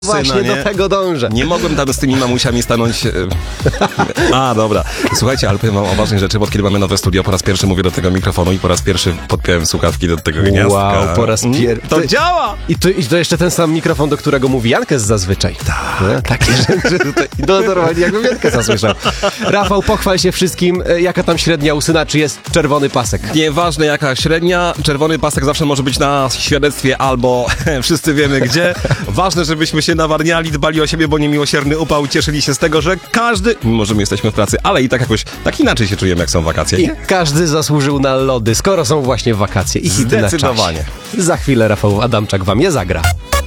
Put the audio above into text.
Właśnie do tego dążę. Nie mogłem tam z tymi mamusiami stanąć. Dobra. Słuchajcie, ale powiem wam o ważnej rzeczy, bo kiedy mamy nowe studio, po raz pierwszy mówię do tego mikrofonu i po raz pierwszy podpiąłem słuchawki do tego gniazdka. Wow, po raz pierwszy. To działa! I to jeszcze ten sam mikrofon, do którego mówi Jankes zazwyczaj. Tak. Takie rzeczy tutaj. Normalnie jakbym Jankesa słyszał. Rafał, pochwal się wszystkim, jaka tam średnia u syna, czy jest czerwony pasek? Nieważne jaka średnia, czerwony pasek zawsze może być na świadectwie albo wszyscy wiemy gdzie. Ważne, żebyśmy się nawarniali, dbali o siebie, bo niemiłosierny upał, cieszyli się z tego, że każdy, mimo że my jesteśmy w pracy, ale i tak jakoś, tak inaczej się czujemy, jak są wakacje. I każdy zasłużył na lody, skoro są właśnie wakacje i hity na czasie. Zdecydowanie. Za chwilę Rafał Adamczak wam je zagra.